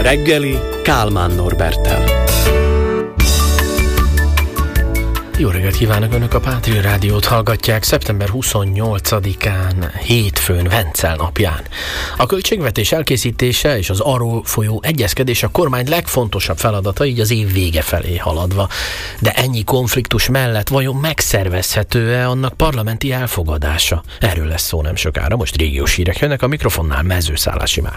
reggeli Kálmán Norberttel. Jó reggelt kívánok, Önök a Pátria Rádiót hallgatják szeptember 28-án, hétfőn, Vencel napján. A költségvetés elkészítése és az arról folyó egyezkedés a kormány legfontosabb feladata, így az év vége felé haladva. De ennyi konfliktus mellett vajon megszervezhető-e annak parlamenti elfogadása? Erről lesz szó nem sokára, most régiós hírek jönnek, a mikrofonnál Mezőszálási Márk.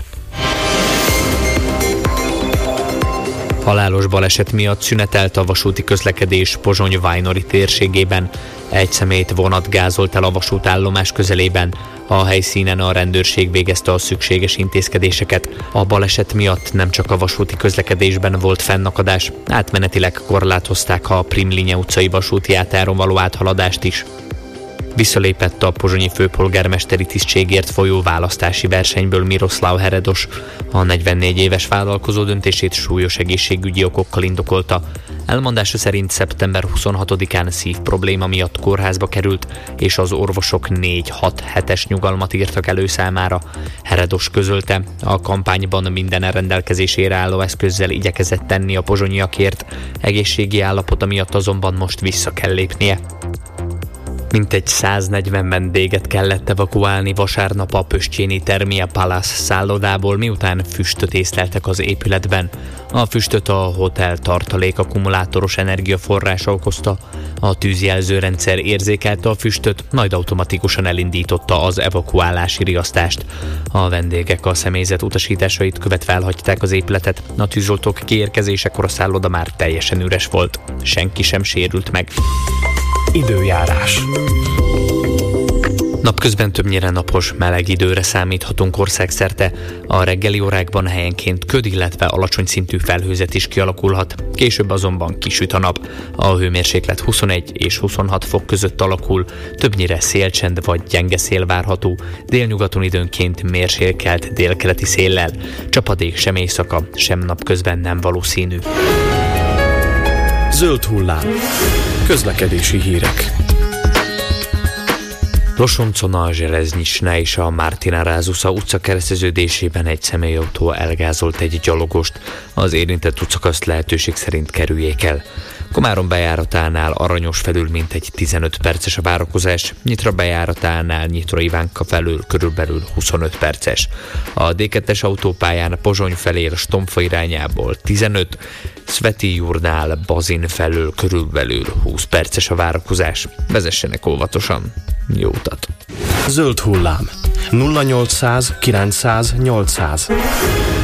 Halálos baleset miatt szünetelt a vasúti közlekedés Pozsony-Vajnori térségében. Egy személyt vonat gázolt el a vasútállomás közelében. A helyszínen a rendőrség végezte a szükséges intézkedéseket. A baleset miatt nem csak a vasúti közlekedésben volt fennakadás, átmenetileg korlátozták a Primlinye utcai vasúti átáron való áthaladást is. Visszalépett a pozsonyi főpolgármesteri tisztségért folyó választási versenyből Miroslav Heredos. A 44 éves vállalkozó döntését súlyos egészségügyi okokkal indokolta. Elmondása szerint szeptember 26-án szívprobléma miatt kórházba került, és az orvosok 4-6 hetes nyugalmat írtak elő számára. Heredos közölte, a kampányban minden rendelkezésére álló eszközzel igyekezett tenni a pozsonyiakért, egészségi állapota miatt azonban most vissza kell lépnie. Mintegy 140 vendéget kellett evakuálni vasárnap a pösttyéni Thermia Palace szállodából, miután füstöt észleltek az épületben. A füstöt a hotel tartalék akkumulátoros energiaforrása okozta. A tűzjelzőrendszer érzékelte a füstöt, majd automatikusan elindította az evakuálási riasztást. A vendégek a személyzet utasításait követve elhagyták az épületet. A tűzoltók kiérkezésekor a szálloda már teljesen üres volt. Senki sem sérült meg. Időjárás. Napközben többnyire napos, meleg időre számíthatunk országszerte. A reggeli órákban helyenként köd, illetve alacsony szintű felhőzet is kialakulhat. Később azonban kisüt a nap. A hőmérséklet 21 és 26 fok között alakul, többnyire szélcsend vagy gyenge szél várható, délnyugaton időnként mérsékelt délkeleti széllel. Csapadék sem éjszaka, sem napközben nem valószínű. Zöld hullám. Közlekedési hírek. Losoncon a Zseleznyisne és a Mártina Rázusza utca kereszteződésében egy személyautó elgázolt egy gyalogost. Az érintett utcakaszt lehetőség szerint kerüljék el. Komárom bejáratánál Aranyos felül mintegy 15 perces a várakozás, Nyitra bejáratánál Nyitra Ivánka felül körülbelül 25 perces. A D2-es autópályán Pozsony felé Stomfa irányából 15, Szveti Jurnál Bazin felül körülbelül 20 perces a várakozás. Vezessenek óvatosan. Jó utat! Zöld hullám. 0800 900 800.